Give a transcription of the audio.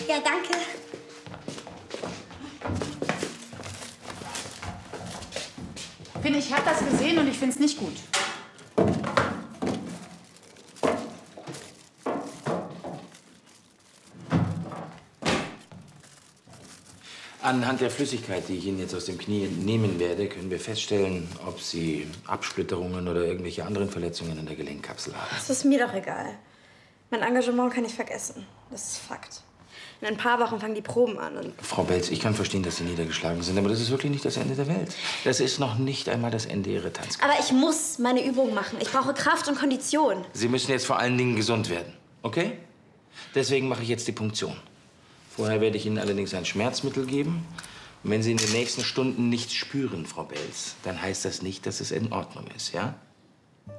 Ja, danke. Finn, ich habe das gesehen und ich finde es nicht gut. Anhand der Flüssigkeit, die ich Ihnen jetzt aus dem Knie nehmen werde, können wir feststellen, ob Sie Absplitterungen oder irgendwelche anderen Verletzungen in der Gelenkkapsel haben. Das ist mir doch egal. Mein Engagement kann ich vergessen. Das ist Fakt. In ein paar Wochen fangen die Proben an. Und Frau Belz, ich kann verstehen, dass Sie niedergeschlagen sind, aber das ist wirklich nicht das Ende der Welt. Das ist noch nicht einmal das Ende Ihrer Tanzkarriere. aber ich muss meine Übungen machen. Ich brauche Kraft und Kondition. Sie müssen jetzt vor allen Dingen gesund werden, okay? Deswegen mache ich jetzt die Punktion. Vorher werde ich Ihnen allerdings ein Schmerzmittel geben. Und wenn Sie in den nächsten Stunden nichts spüren, Frau Belz, dann heißt das nicht, dass es in Ordnung ist, ja?